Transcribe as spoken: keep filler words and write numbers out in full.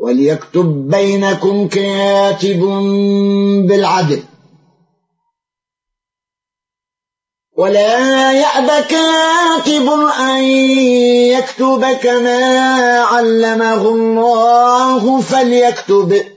وليكتب بينكم كاتب بالعدل ولا يأب كاتب أن يكتب كما علمه الله فليكتب